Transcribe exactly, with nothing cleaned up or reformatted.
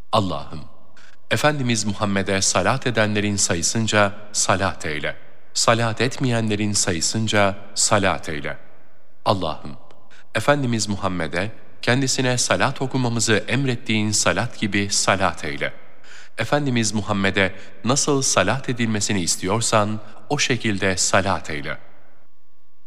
Allah'ım, Efendimiz Muhammed'e salat edenlerin sayısınca salat eyle. Salat etmeyenlerin sayısınca salat eyle. Allah'ım, Efendimiz Muhammed'e kendisine salat okumamızı emrettiğin salat gibi salat eyle. Efendimiz Muhammed'e nasıl salat edilmesini istiyorsan o şekilde salat eyle.